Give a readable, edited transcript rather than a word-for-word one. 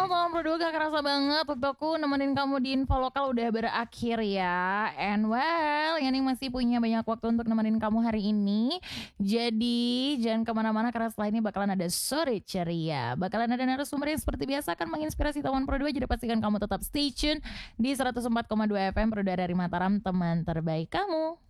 Teman berdua gak kerasa banget waktu aku nemenin kamu di info lokal udah berakhir ya. And well, Yani masih punya banyak waktu untuk nemenin kamu hari ini. Jadi jangan kemana-mana karena setelah ini bakalan ada sore ceria. Bakalan ada narasumber yang seperti biasa akan menginspirasi teman berdua. Jadi pastikan kamu tetap stay tune di 104,2 FM Produk dari Mataram, teman terbaik kamu.